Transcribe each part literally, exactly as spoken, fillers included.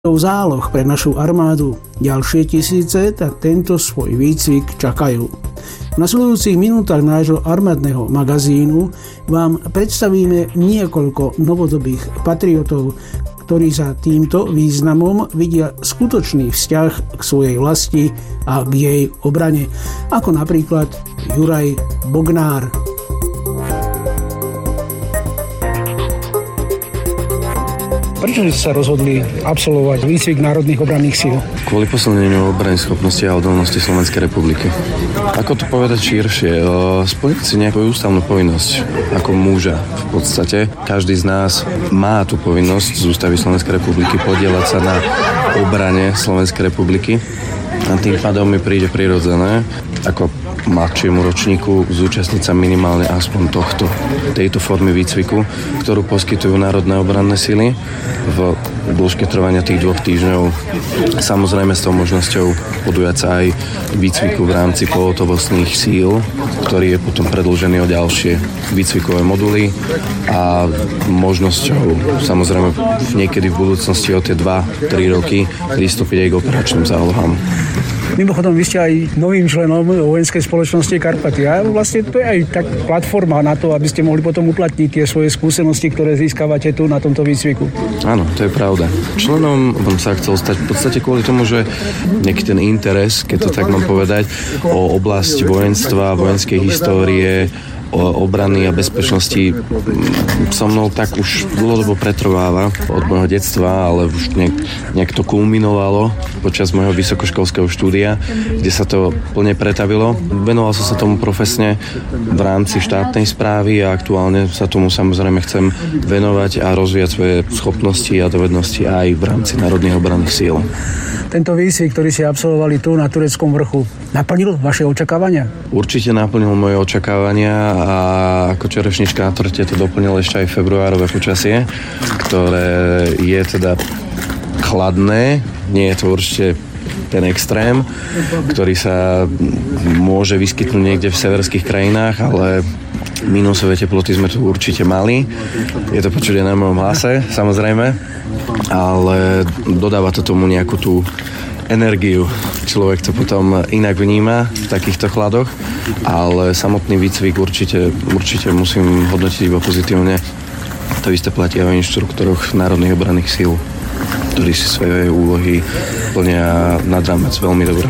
záloh pre našu armádu. Ďalšie tisíce tak tento svoj výcvik čakajú. V nasledujúcich minútach nášho armádneho magazínu vám predstavíme niekoľko novodobých patriotov, ktorí za týmto významom vidia skutočný vzťah k svojej vlasti a k jej obrane, ako napríklad Juraj Bognár. Prečo ste sa rozhodli absolvovať výcvik národných obranných síl? Kvôli posilneniu obrany schopnosti a odolnosti Slovenskej republiky. Ako to povedať širšie? Splniť si nejakú ústavnú povinnosť ako muža. V podstate každý z nás má tú povinnosť z ústavy Slovenskej republiky podieľať sa na obrane Slovenskej republiky. A tým pádom mi príde prirodzené, ako mladšiemu ročníku, zúčastniť sa minimálne aspoň tohto, tejto formy výcviku, ktorú poskytujú národné obranné sily v dĺžke trvania tých dvoch týždňov. Samozrejme s tou možnosťou podujať sa aj výcviku v rámci pohotovostných síl, ktorý je potom predĺžený o ďalšie výcvikové moduly a možnosťou samozrejme niekedy v budúcnosti o tie dva tri roky pristúpiť aj k operačným zálohám. Mimochodom, vy ste aj novým členom vojenskej spoločnosti Karpaty. A vlastne to je aj tak platforma na to, aby ste mohli potom uplatniť tie svoje skúsenosti, ktoré získavate tu na tomto výcviku. Áno, to je pravda. Členom som sa chcel stať v podstate kvôli tomu, že nejaký ten interes, keď to tak mám povedať, o oblasť vojenstva, vojenskej histórie, o obrany a bezpečnosti so mnou tak už dlhodobo pretrváva od môjho detstva, ale už nejak, nejak to kulminovalo počas môjho vysokoškolského štúdia, kde sa to plne pretavilo. Venoval som sa tomu profesne v rámci štátnej správy a aktuálne sa tomu samozrejme chcem venovať a rozvíjať svoje schopnosti a dovednosti aj v rámci národných obranných síl. Tento výcvik, ktorý ste absolvovali tu na Tureckom vrchu, naplnil vaše očakávania? Určite naplnil moje očakávania a ako čerešnička na torte to doplnilo ešte aj februárové počasie, ktoré je teda chladné, nie je to určite ten extrém, ktorý sa môže vyskytnúť niekde v severských krajinách, ale minusové teploty sme tu určite mali. Je to počuť aj na mojom hlase, samozrejme, ale dodáva to tomu nejakú tú energiu. Človek to potom inak vníma v takýchto chladoch, ale samotný výcvik určite, určite musím hodnotiť iba pozitívne. To isté platí aj o inštruktoroch národných obranných síl, ktorí si svoje úlohy plnia nad rámec veľmi dobre.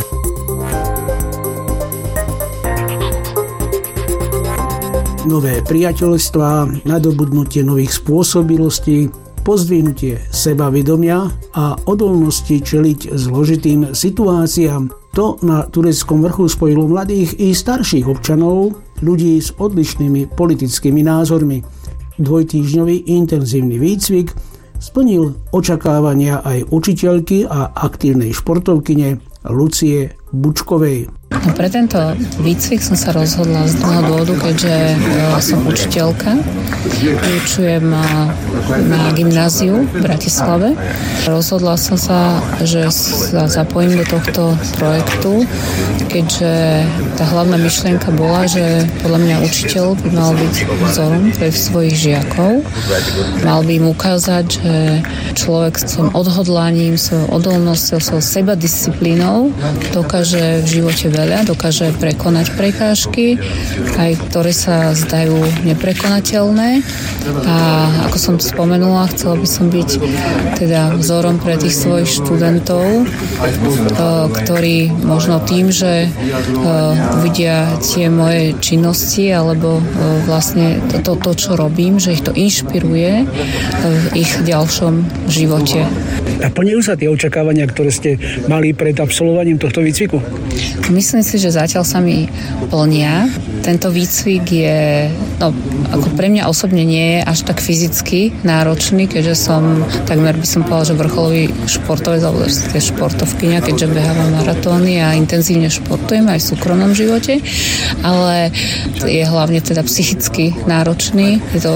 Nové priateľstvá, nadobudnutie nových spôsobilostí, pozdvihnutie sebavedomia a odolnosti čeliť zložitým situáciám. To na Tureckom vrchu spojilo mladých i starších občanov, ľudí s odlišnými politickými názormi. Dvojtýždňový intenzívny výcvik splnil očakávania aj učiteľky a aktívnej športovkyne Lucie Bučkovej. No pre tento výcvik som sa rozhodla z toho dôvodu, keďže som učiteľka. Vyučujem na gymnáziu v Bratislave. Rozhodla som sa, že sa zapojím do tohto projektu, keďže tá hlavná myšlienka bola, že podľa mňa učiteľ by mal byť vzorom pre svojich žiakov. Mal by im ukázať, že človek s svojím odhodlaním, svojou odolnosťou, svojou sebadisciplínou dokáže v živote veľa, dokáže prekonať prekážky, aj ktoré sa zdajú neprekonateľné. A ako som spomenula, chcela by som byť teda vzorom pre tých svojich študentov, ktorí možno tým, že uvidia tie moje činnosti alebo vlastne to, to, čo robím, že ich to inšpiruje v ich ďalšom živote. A plňujú sa tie očakávania, ktoré ste mali pred absolvovaním tohto výcviku? Myslím si, že zatiaľ sa mi plnia. Tento výcvik je, no, ako pre mňa osobne nie je až tak fyzicky náročný, keďže som, takmer by som povedala, že vrcholový športovec, alebo športovkyňa, keďže behávam maratóny a intenzívne športujem aj v súkromnom živote, ale je hlavne teda psychicky náročný. Je to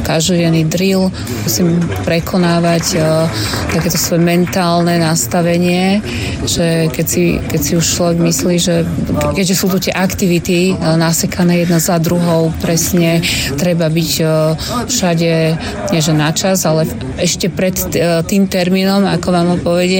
každodenný drill, musím prekonávať uh, takéto svoje mentálne nastavenie, že keď si, keď si už človek myslí, že keďže sú tu tie aktivity uh, nasekané jedna za druhou, presne treba byť uh, všade, nie že na čas, ale ešte pred uh, tým termínom, ako vám ho povedie,